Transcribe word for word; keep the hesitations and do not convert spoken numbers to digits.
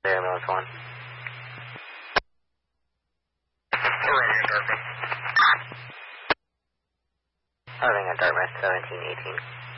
Ambulance one. Arriving at Dartmouth. Arriving at Dartmouth, seventeen eighteen.